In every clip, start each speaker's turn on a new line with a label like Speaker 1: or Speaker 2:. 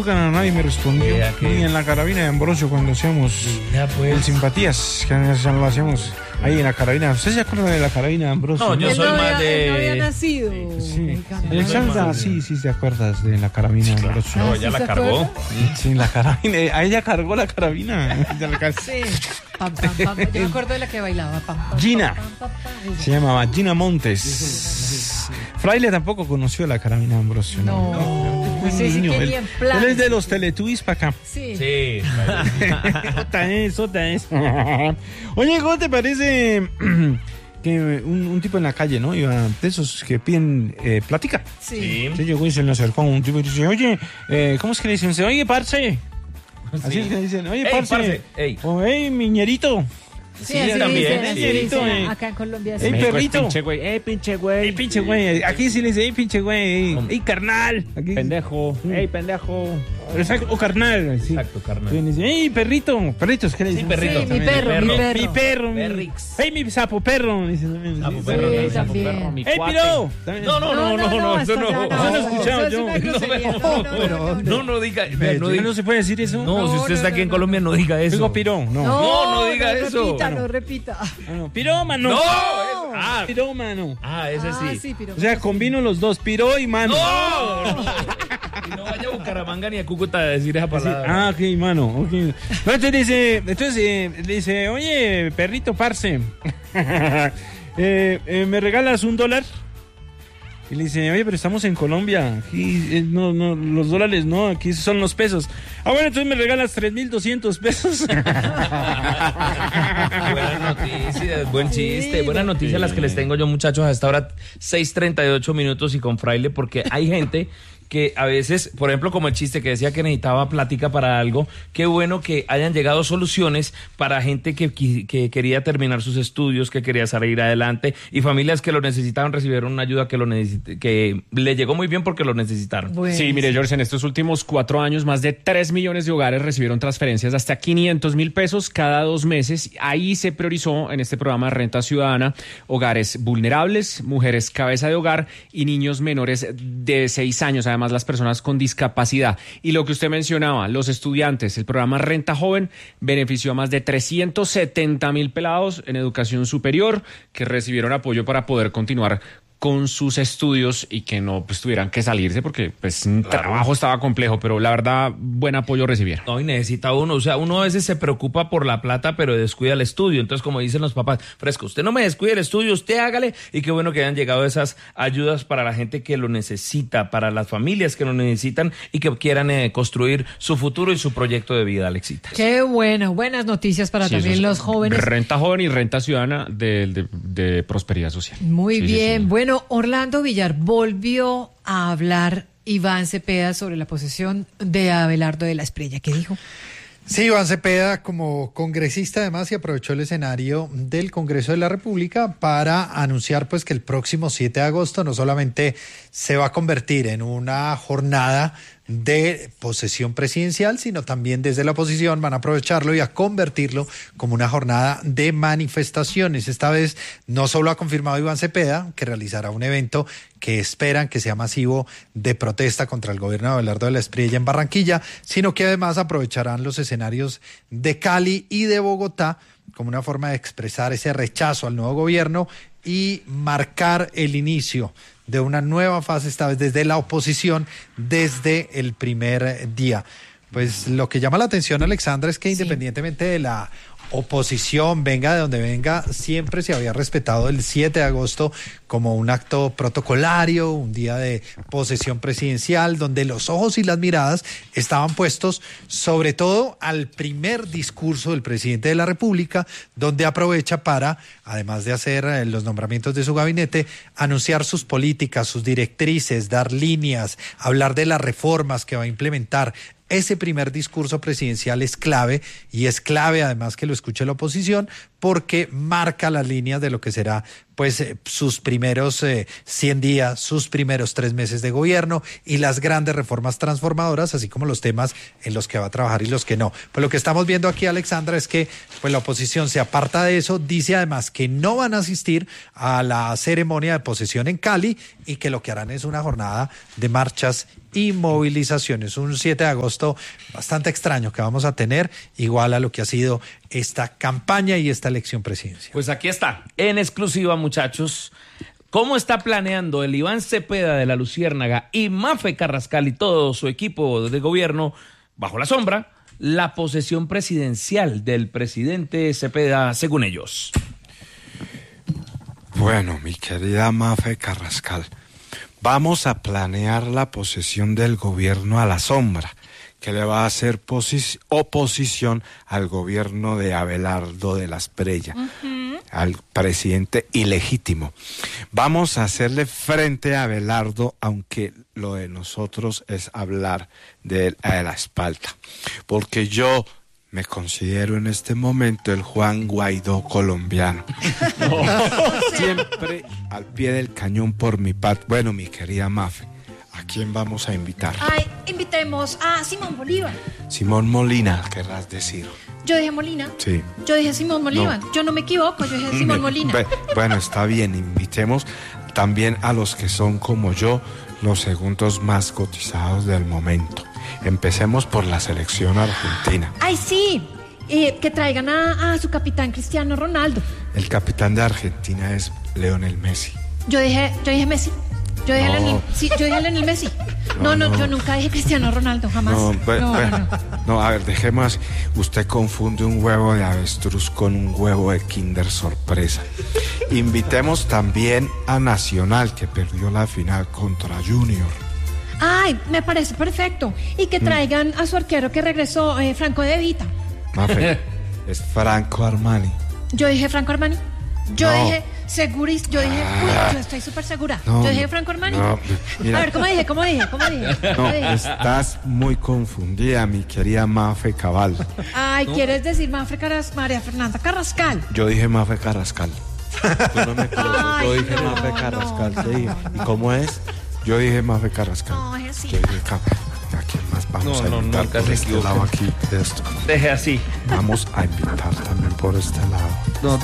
Speaker 1: Cúcuta nadie me respondió. Ni en la carabina de Ambrosio cuando hacíamos el Simpatías, que lo hacíamos ahí en la carabina. ¿Usted se acuerda de la carabina de Ambrosio?
Speaker 2: No, yo soy más de...
Speaker 3: Él no había nacido.
Speaker 1: Sí, Alexandra, sí, te acuerdas de la carabina de Ambrosio.
Speaker 2: No, ella la cargó.
Speaker 1: Sí, la carabina. A ella cargó la carabina.
Speaker 3: Sí. Pam, pam, pam. Yo me acuerdo de la que bailaba. Pam, pam,
Speaker 1: Gina.
Speaker 3: pam, pam, pam.
Speaker 1: Se llamaba Gina Montes. Fraile tampoco conoció la carabina de Ambrosio.
Speaker 3: No. Pues sí,
Speaker 1: niño.
Speaker 3: que ni en plan.
Speaker 1: Él es de los Teletubbies para acá.
Speaker 3: Sí.
Speaker 2: Sí.
Speaker 1: Otra es. Oye, ¿cómo te parece que un tipo en la calle, ¿no? Iba de esos que piden plática.
Speaker 3: Sí.
Speaker 1: Entonces llegó y se le acercó a un tipo y dice, oye, ¿cómo es que le dicen? Dice, oye, parce. Así es que le dicen, oye, parce.
Speaker 2: Ey.
Speaker 1: O, hey, miñerito.
Speaker 3: Sí, así
Speaker 2: también,
Speaker 3: dicen,
Speaker 2: sí.
Speaker 3: así dicen. Acá en Colombia sí.
Speaker 1: Ey, perrito.
Speaker 4: Pinche güey, pinche güey.
Speaker 1: Ey, pinche güey. Aquí sí le dice, ey, pinche güey. Ey, carnal. Aquí.
Speaker 4: Pendejo, pendejo.
Speaker 1: Exacto, o carnal. Sí.
Speaker 2: Exacto, carnal.
Speaker 1: Y dice, ey, perrito. Perritos, ¿qué le dicen?
Speaker 2: Sí, perrito.
Speaker 3: Sí, mi perro.
Speaker 1: Mi perro.
Speaker 2: Perrix.
Speaker 1: Ey, mi sapo perro. Dice también.
Speaker 2: Sapo
Speaker 1: Sí.
Speaker 2: perro,
Speaker 3: Sí,
Speaker 2: sapo
Speaker 3: también.
Speaker 2: perro.
Speaker 4: Mi
Speaker 1: ¡Ey,
Speaker 4: cuate.
Speaker 1: piro!
Speaker 2: No,
Speaker 3: esto
Speaker 2: eso no.
Speaker 3: ya
Speaker 1: Eso lo he escuchado
Speaker 3: eso
Speaker 1: yo.
Speaker 3: es una grosería.
Speaker 2: No diga.
Speaker 1: ¿No diga eso?
Speaker 2: No, si usted está aquí en Colombia, no diga eso.
Speaker 1: Digo piro, no.
Speaker 2: No diga eso.
Speaker 3: No repita.
Speaker 1: No, pirómano.
Speaker 2: No,
Speaker 1: Pirómano.
Speaker 2: ese sí.
Speaker 3: Sí, pero
Speaker 1: O sea, combino los dos, piro y mano.
Speaker 2: No. Y no vaya a Bucaramanga ni a Cúcuta a decir esa palabra.
Speaker 1: Ok, mano, ok. No, entonces dice, oye, perrito, parce, ¿me regalas $1? Y le dice, oye, pero estamos en Colombia, aquí no, los dólares no, aquí son los pesos. Ah, bueno, entonces me regalas 3,200 pesos.
Speaker 2: Buenas noticias, buen chiste, buenas noticias las que les tengo yo, muchachos, hasta ahora 6:38 minutos y con Fraile, porque hay gente que a veces, por ejemplo, como el chiste que decía que necesitaba plática para algo, qué bueno que hayan llegado soluciones para gente que quería terminar sus estudios, que quería salir adelante, y familias que lo necesitaban recibieron una ayuda que le llegó muy bien porque lo necesitaron.
Speaker 3: Bueno,
Speaker 4: Sí, mire, George, en estos últimos 4 años, más de 3 millones de hogares recibieron transferencias de hasta 500,000 pesos cada 2 meses. Ahí se priorizó en este programa de Renta Ciudadana hogares vulnerables, mujeres cabeza de hogar y niños menores de 6 años, además las personas con discapacidad. Y lo que usted mencionaba, los estudiantes, el programa Renta Joven benefició a más de 370,000 pelados en educación superior que recibieron apoyo para poder continuar con sus estudios y que no pues, tuvieran que salirse porque pues un trabajo estaba complejo, pero la verdad buen apoyo recibieron.
Speaker 2: No, y necesita uno, o sea, uno a veces se preocupa por la plata, pero descuida el estudio. Entonces, como dicen los papás, fresco, usted no me descuide el estudio, usted hágale. Y qué bueno que hayan llegado esas ayudas para la gente que lo necesita, para las familias que lo necesitan y que quieran construir su futuro y su proyecto de vida, Alexita.
Speaker 3: qué bueno, buenas noticias para
Speaker 4: Sí,
Speaker 3: también
Speaker 4: eso es
Speaker 3: los jóvenes.
Speaker 4: Renta Joven y Renta Ciudadana de Prosperidad Social.
Speaker 3: Muy
Speaker 4: Sí, sí,
Speaker 3: bien.
Speaker 4: sí.
Speaker 3: Bueno, Orlando Villar volvió a hablar Iván Cepeda sobre la posesión de Abelardo de la Espriella. ¿Qué dijo?
Speaker 5: Sí, Iván Cepeda como congresista además y aprovechó el escenario del Congreso de la República para anunciar pues que el próximo 7 de agosto no solamente se va a convertir en una jornada de posesión presidencial, sino también desde la oposición van a aprovecharlo y a convertirlo como una jornada de manifestaciones. Esta vez no solo ha confirmado Iván Cepeda que realizará un evento que esperan que sea masivo de protesta contra el gobierno de Abelardo de la Espriella en Barranquilla, sino que además aprovecharán los escenarios de Cali y de Bogotá como una forma de expresar ese rechazo al nuevo gobierno y marcar el inicio de una nueva fase, esta vez desde la oposición, desde el primer día. Pues lo que llama la atención, Alexandra, es que independientemente de la oposición, venga de donde venga, siempre se había respetado el 7 de agosto como un acto protocolario, un día de posesión presidencial, donde los ojos y las miradas estaban puestos sobre todo al primer discurso del presidente de la República, donde aprovecha para, además de hacer los nombramientos de su gabinete, anunciar sus políticas, sus directrices, dar líneas, hablar de las reformas que va a implementar. Ese primer discurso presidencial es clave y es clave además que lo escuche la oposición porque marca las líneas de lo que será pues sus primeros 100 días, sus primeros 3 meses de gobierno y las grandes reformas transformadoras, así como los temas en los que va a trabajar y los que no. Pues lo que estamos viendo aquí, Alexandra, es que pues la oposición se aparta de eso, dice además que no van a asistir a la ceremonia de posesión en Cali y que lo que harán es una jornada de marchas y movilizaciones. Un 7 de agosto bastante extraño que vamos a tener, igual a lo que ha sido esta campaña y esta elección presidencial.
Speaker 2: Pues aquí está, en exclusiva, muchachos, cómo está planeando el Iván Cepeda de la Luciérnaga y Mafe Carrascal y todo su equipo de gobierno bajo la sombra, la posesión presidencial del presidente Cepeda, según ellos.
Speaker 6: Bueno, mi querida Mafe Carrascal, vamos a planear la posesión del gobierno a la sombra, que le va a hacer oposición al gobierno de Abelardo de la Espriella, al presidente ilegítimo. Vamos a hacerle frente a Abelardo, aunque lo de nosotros es hablar de él a la espalda, porque yo me considero en este momento el Juan Guaidó colombiano. Siempre al pie del cañón por mi parte. Bueno, mi querida Mafe, ¿a quién vamos a invitar?
Speaker 7: Ay, invitemos a Simón Bolívar.
Speaker 6: Simón Molina, querrás decir.
Speaker 7: Yo dije Molina.
Speaker 6: Sí.
Speaker 7: Yo dije Simón Bolívar.
Speaker 6: No.
Speaker 7: Yo no me equivoco, yo dije Simón Molina.
Speaker 6: Bueno, está bien, invitemos también a los que son como yo, los segundos más cotizados del momento. Empecemos por la selección argentina.
Speaker 7: Ay, sí. Que traigan a su capitán Cristiano Ronaldo.
Speaker 6: El capitán de Argentina es Lionel Messi.
Speaker 7: Yo dije Messi. Yo dije Lionel Messi. No, yo nunca dije Cristiano Ronaldo, jamás.
Speaker 6: No, a ver, dejemos. Usted confunde un huevo de avestruz con un huevo de Kinder Sorpresa. Invitemos también a Nacional, que perdió la final contra Junior.
Speaker 7: Ay, me parece perfecto. Y que traigan a su arquero que regresó, Franco De Vita.
Speaker 6: Mafe, es Franco Armani.
Speaker 7: Yo dije Franco Armani. Yo
Speaker 6: No.
Speaker 7: dije seguris. Yo dije, yo estoy súper segura.
Speaker 6: No,
Speaker 7: yo dije Franco Armani.
Speaker 6: no, mira.
Speaker 7: A ver, ¿cómo dije?
Speaker 6: No, estás muy confundida, mi querida Mafe Cabal.
Speaker 7: Ay, ¿quieres decir María Fernanda Carrascal?
Speaker 6: Yo dije Mafe Carrascal. Tú no me crees,
Speaker 7: Ay,
Speaker 6: yo dije
Speaker 7: no,
Speaker 6: Mafe
Speaker 7: no.
Speaker 6: Carrascal. Sí. ¿Y cómo es? Yo dije Mafe Carrascal.
Speaker 7: Ay, sí.
Speaker 6: Yo dije, ¿a quién más vamos a invitar
Speaker 2: nunca
Speaker 6: por
Speaker 2: se
Speaker 6: este
Speaker 2: equivoca.
Speaker 6: lado aquí de esto?
Speaker 2: Deje así.
Speaker 6: Vamos a invitar también por este lado.
Speaker 2: No,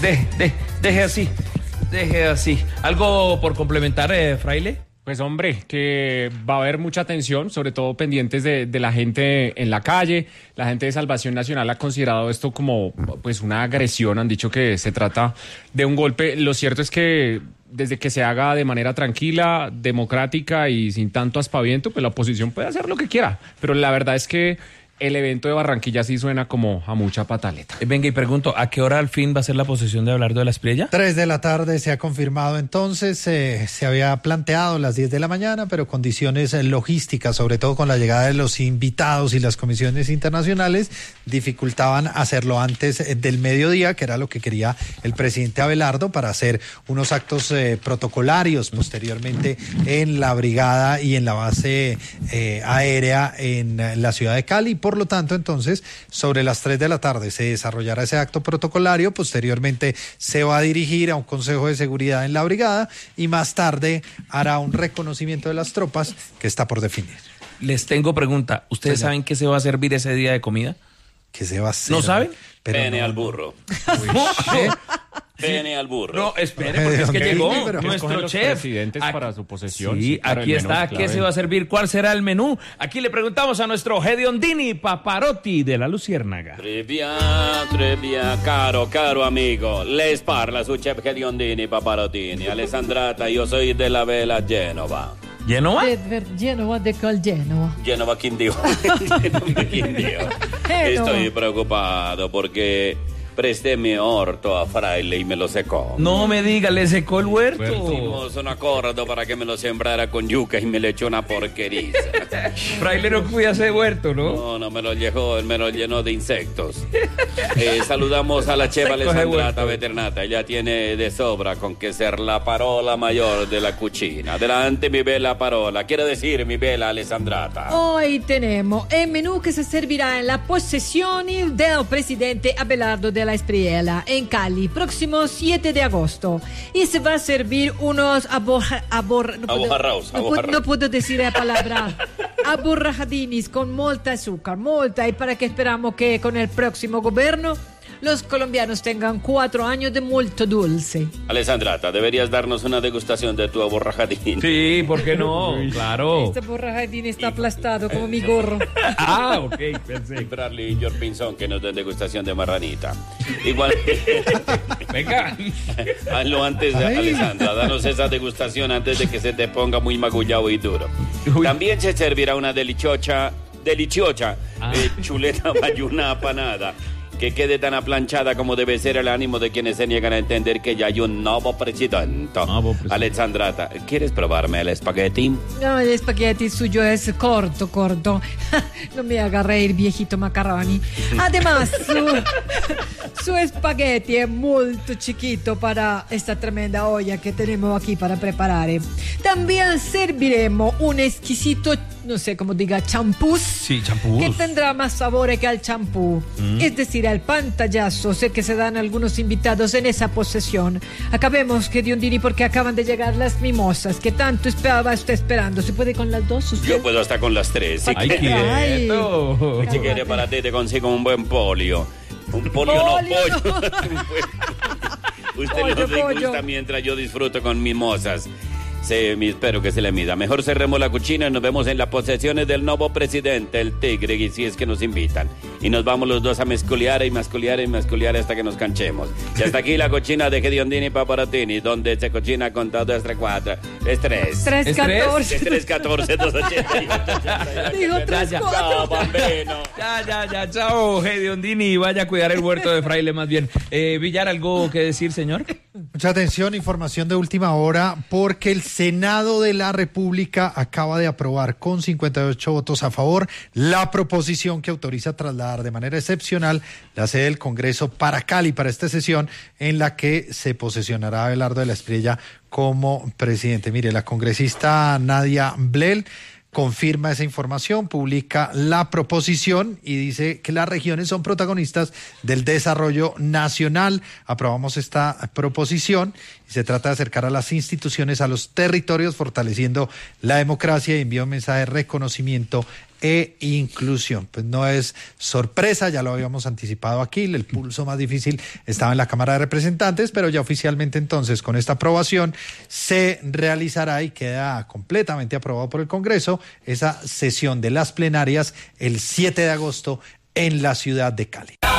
Speaker 2: deje así. Deje así. ¿Algo por complementar, Fraile?
Speaker 4: Pues hombre, que va a haber mucha atención, sobre todo pendientes de la gente en la calle. La gente de Salvación Nacional ha considerado esto como pues una agresión, han dicho que se trata de un golpe. Lo cierto es que desde que se haga de manera tranquila, democrática y sin tanto aspaviento, pues la oposición puede hacer lo que quiera. Pero la verdad es que el evento de Barranquilla sí suena como a mucha pataleta.
Speaker 2: Venga, y pregunto, ¿a qué hora al fin va a ser la posesión de Abelardo de la Espriella?
Speaker 5: 3 de la tarde se ha confirmado entonces, se había planteado las 10 de la mañana, pero condiciones logísticas, sobre todo con la llegada de los invitados y las comisiones internacionales, dificultaban hacerlo antes del mediodía, que era lo que quería el presidente Abelardo para hacer unos actos protocolarios posteriormente en la brigada y en la base aérea en la ciudad de Cali. Por lo tanto, entonces, sobre las 3 de la tarde se desarrollará ese acto protocolario, posteriormente se va a dirigir a un consejo de seguridad en la brigada y más tarde hará un reconocimiento de las tropas que está por definir.
Speaker 2: Les tengo pregunta. ¿Ustedes saben qué se va a servir ese día de comida?
Speaker 5: ¿Qué se va a hacer?
Speaker 2: ¿No saben?
Speaker 5: Pero
Speaker 8: Pene
Speaker 5: no,
Speaker 8: al burro.
Speaker 2: ¿Qué?
Speaker 8: Pene al burro.
Speaker 2: No, espere, porque es que
Speaker 5: Ok,
Speaker 2: llegó
Speaker 5: pero
Speaker 4: que escogen
Speaker 2: nuestro
Speaker 4: los
Speaker 2: chef.
Speaker 4: presidentes para su posesión.
Speaker 2: Sí,
Speaker 4: claro,
Speaker 2: aquí
Speaker 4: el menú
Speaker 2: está.
Speaker 4: es
Speaker 2: ¿Qué
Speaker 4: clave.
Speaker 2: se va a servir? ¿Cuál será el menú? Aquí le preguntamos a nuestro Hediondini Paparotti de la Luciérnaga.
Speaker 8: Trivia, caro amigo. Les parla su chef Hediondini Paparotini. Alessandrata, io soy de la Vela Genova.
Speaker 2: ¿Genova?
Speaker 3: Genova de col Genova.
Speaker 8: Genova Quindío. Genova Quindío. Estoy preocupado porque presté mi orto a Fraile y me lo secó.
Speaker 2: No me diga, le secó el huerto.
Speaker 8: Hicimos un acuerdo para que me lo sembrara con yuca y me le echó una porqueriza.
Speaker 2: Fraile no cuida ese huerto, ¿no?
Speaker 8: No, me lo llenó de insectos. Saludamos a la chef
Speaker 2: Se coge
Speaker 8: Alessandrata
Speaker 2: huerto.
Speaker 8: Veternata. Ella tiene de sobra con que ser la parola mayor de la cucina. Adelante, mi bella parola. Quiero decir, mi bella Alessandrata.
Speaker 3: Hoy tenemos el menú que se servirá en la posesión del presidente Abelardo de la Espriella en Cali, próximo 7 de agosto. Y se va a servir unos
Speaker 8: Aborraos.
Speaker 3: no puedo decir la palabra. Aborrajadinis con molta azúcar, molta. ¿Y para qué esperamos que con el próximo gobierno los colombianos tengan 4 años de molto dulce.
Speaker 8: Alessandrata, deberías darnos una degustación de tu aborrajadín.
Speaker 2: Sí, ¿por qué no? Claro.
Speaker 3: Este borrajadín está aplastado como mi gorro.
Speaker 2: Ah, ok, pensé.
Speaker 8: Bradley y George Pinzón que nos den degustación de marranita. Igual.
Speaker 2: Venga.
Speaker 8: Hazlo antes, Alessandra. Danos esa degustación antes de que se te ponga muy magullado y duro.
Speaker 2: Uy.
Speaker 8: También se servirá una deliciosa chuleta bayuna apanada, que quede tan aplanchada como debe ser el ánimo de quienes se niegan a entender que ya hay un nuevo presidente. Alessandrata, ¿quieres probarme el espagueti?
Speaker 3: No, el espagueti suyo es corto. No me haga reír, viejito macaroni. Además, su espagueti es muy chiquito para esta tremenda olla que tenemos aquí para preparar. También serviremos un exquisito, no sé cómo diga, champús.
Speaker 2: Sí, champús.
Speaker 3: Que tendrá más sabor que el champú. Es decir, el pantallazo sé que se dan algunos invitados en esa posesión. Acabemos, que Diondini, porque acaban de llegar las mimosas que tanto estaba usted esperando. ¿Se puede con las dos usted?
Speaker 8: Yo puedo hasta con las tres. Si
Speaker 2: Ay,
Speaker 8: quieres.
Speaker 2: quieto.
Speaker 8: Si quieres, para ti te consigo un buen polio. Un polio no, pollo. Usted
Speaker 3: Pollo,
Speaker 8: lo degusta
Speaker 3: pollo.
Speaker 8: mientras yo disfruto con mimosas. Espero que se le mida. Mejor cerremos la cuchina y nos vemos en las posesiones del nuevo presidente, el tigre, y si es que nos invitan. Y nos vamos los dos a masculear hasta que nos canchemos. Y hasta aquí la cocina de Gediondini Paparatini, donde se cocina con todo este 4. Es 3.
Speaker 3: 3-14.
Speaker 8: Es 3-14, 280.
Speaker 3: Dijo 3-4.
Speaker 8: Chao, bambino.
Speaker 2: Ya, chao, Gediondini, vaya a cuidar el huerto de Fraile más bien. Villar, ¿algo que decir, señor?
Speaker 5: Mucha atención, información de última hora, porque el Senado de la República acaba de aprobar con 58 votos a favor la proposición que autoriza trasladar de manera excepcional la sede del Congreso para Cali, para esta sesión en la que se posesionará Abelardo de la Espriella como presidente. Mire, la congresista Nadia Blel confirma esa información, publica la proposición y dice que las regiones son protagonistas del desarrollo nacional. Aprobamos esta proposición y se trata de acercar a las instituciones a los territorios, fortaleciendo la democracia y envía un mensaje de reconocimiento e inclusión. Pues no es sorpresa, ya lo habíamos anticipado aquí, el pulso más difícil estaba en la Cámara de Representantes, pero ya oficialmente entonces con esta aprobación se realizará y queda completamente aprobado por el Congreso esa sesión de las plenarias el 7 de agosto en la ciudad de Cali.